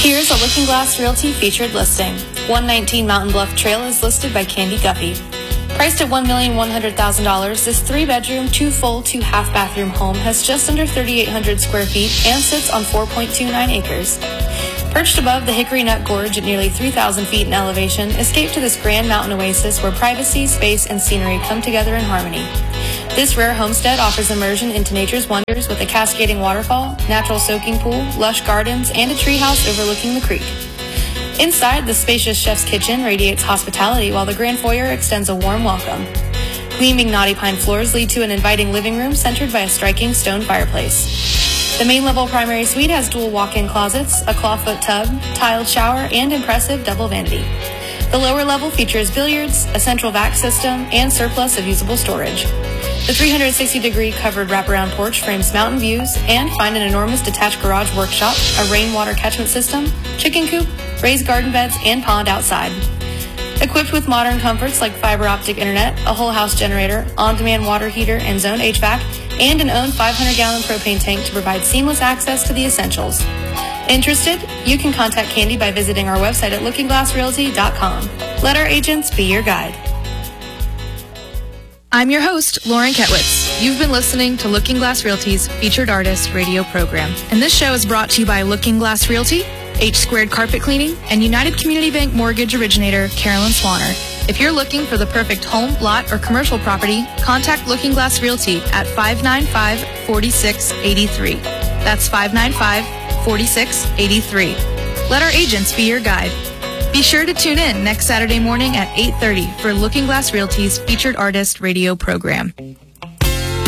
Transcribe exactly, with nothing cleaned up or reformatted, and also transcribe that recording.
Here's a Looking Glass Realty featured listing. one nineteen Mountain Bluff Trail is listed by Candy Guffey. Priced at one million one hundred thousand dollars, this three-bedroom, two-full, two-half-bathroom home has just under thirty-eight hundred square feet and sits on four point two nine acres. Perched above the Hickory Nut Gorge at nearly three thousand feet in elevation, escape to this grand mountain oasis where privacy, space, and scenery come together in harmony. This rare homestead offers immersion into nature's wonders with a cascading waterfall, natural soaking pool, lush gardens, and a treehouse overlooking the creek. Inside, the spacious chef's kitchen radiates hospitality while the grand foyer extends a warm welcome. Gleaming knotty pine floors lead to an inviting living room centered by a striking stone fireplace. The main level primary suite has dual walk-in closets, a clawfoot tub, tiled shower, and impressive double vanity. The lower level features billiards, a central vac system, and surplus of usable storage. The three hundred sixty degree covered wraparound porch frames mountain views, and find an enormous detached garage workshop, a rainwater catchment system, chicken coop, raised garden beds, and pond outside. Equipped with modern comforts like fiber optic internet, a whole house generator, on-demand water heater and zone H V A C, and an own five hundred gallon propane tank to provide seamless access to the essentials. Interested? You can contact Candy by visiting our website at looking glass realty dot com. Let our agents be your guide. I'm your host, Lauren Ketwitz. You've been listening to Looking Glass Realty's Featured Artist radio program. And this show is brought to you by Looking Glass Realty, H Squared Carpet Cleaning, and United Community Bank Mortgage Originator, Carolyn Swanner. If you're looking for the perfect home, lot, or commercial property, contact Looking Glass Realty at five nine five, four six eight three. That's five nine five, four six eight three. Let our agents be your guide. Be sure to tune in next Saturday morning at eight thirty for Looking Glass Realty's Featured Artist radio program.